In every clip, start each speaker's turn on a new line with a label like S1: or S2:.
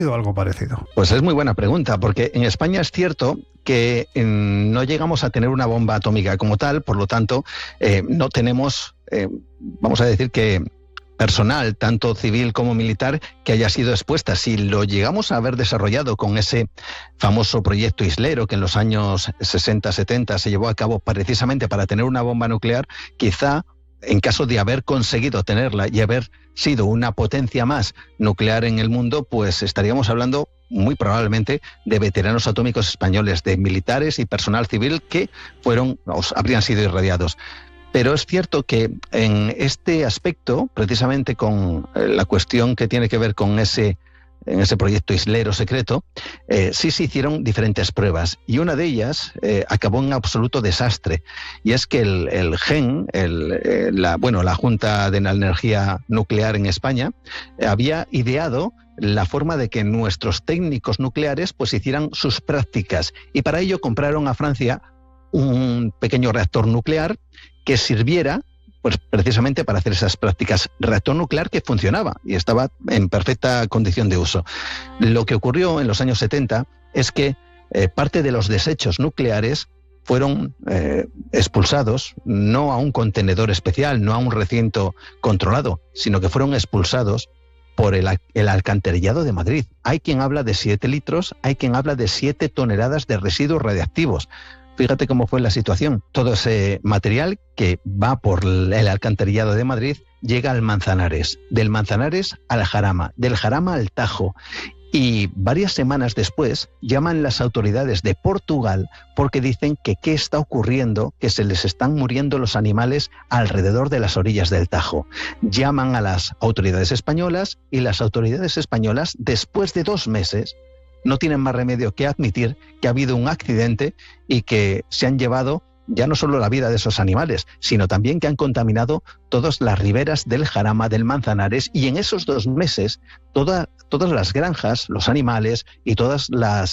S1: algo parecido?
S2: Pues es muy buena pregunta, porque en España es cierto que no llegamos a tener una bomba atómica como tal, por lo tanto, no tenemos, vamos a decir que personal, tanto civil como militar, que haya sido expuesta. Si lo llegamos a haber desarrollado con ese famoso proyecto Islero, que en los años 60-70 se llevó a cabo precisamente para tener una bomba nuclear, quizá en caso de haber conseguido tenerla y haber sido una potencia más nuclear en el mundo, pues estaríamos hablando muy probablemente de veteranos atómicos españoles, de militares y personal civil que habrían sido irradiados. Pero es cierto que en este aspecto, precisamente con la cuestión que tiene que ver con ese proyecto Islero secreto, sí se hicieron diferentes pruebas y una de ellas acabó en absoluto desastre. Y es que el GEN, la Junta de la Energía Nuclear en España, había ideado la forma de que nuestros técnicos nucleares pues hicieran sus prácticas, y para ello compraron a Francia un pequeño reactor nuclear que sirviera pues precisamente para hacer esas prácticas. Reactor nuclear que funcionaba y estaba en perfecta condición de uso. Lo que ocurrió en los años 70 es que parte de los desechos nucleares fueron expulsados, no a un contenedor especial, no a un recinto controlado, sino que fueron expulsados por el alcantarillado de Madrid. Hay quien habla de 7 litros, hay quien habla de 7 toneladas de residuos radiactivos. Fíjate cómo fue la situación. Todo ese material que va por el alcantarillado de Madrid llega al Manzanares, del Manzanares al Jarama, del Jarama al Tajo. Y varias semanas después llaman las autoridades de Portugal porque dicen que qué está ocurriendo, que se les están muriendo los animales alrededor de las orillas del Tajo. Llaman a las autoridades españolas y las autoridades españolas, después de 2 meses, no tienen más remedio que admitir que ha habido un accidente y que se han llevado ya no solo la vida de esos animales, sino también que han contaminado todas las riberas del Jarama, del Manzanares, y en esos 2 meses todas las granjas, los animales y todos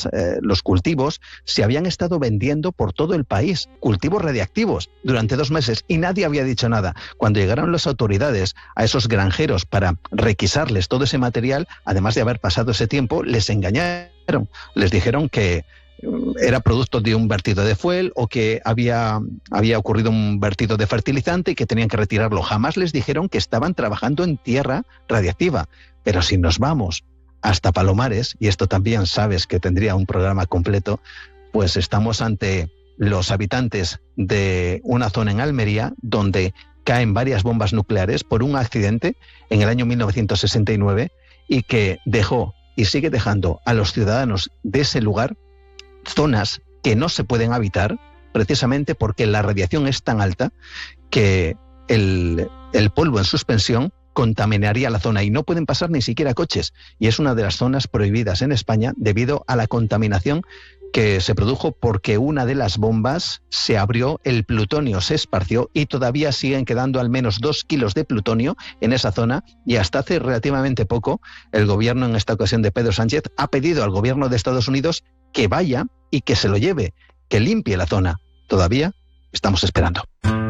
S2: los cultivos se habían estado vendiendo por todo el país, cultivos radiactivos, durante 2 meses, y nadie había dicho nada. Cuando llegaron las autoridades a esos granjeros para requisarles todo ese material, además de haber pasado ese tiempo, les engañaron, les dijeron que era producto de un vertido de fuel o que había ocurrido un vertido de fertilizante y que tenían que retirarlo. Jamás les dijeron que estaban trabajando en tierra radiactiva. Pero si nos vamos hasta Palomares, y esto también sabes que tendría un programa completo, pues estamos ante los habitantes de una zona en Almería donde caen varias bombas nucleares por un accidente en el año 1969 y que dejó y sigue dejando a los ciudadanos de ese lugar zonas que no se pueden habitar, precisamente porque la radiación es tan alta que el polvo en suspensión contaminaría la zona y no pueden pasar ni siquiera coches. Y es una de las zonas prohibidas en España debido a la contaminación que se produjo porque una de las bombas se abrió, el plutonio se esparció y todavía siguen quedando al menos 2 kilos de plutonio en esa zona, y hasta hace relativamente poco el gobierno, en esta ocasión de Pedro Sánchez, ha pedido al gobierno de Estados Unidos que vaya y que se lo lleve, que limpie la zona. Todavía estamos esperando.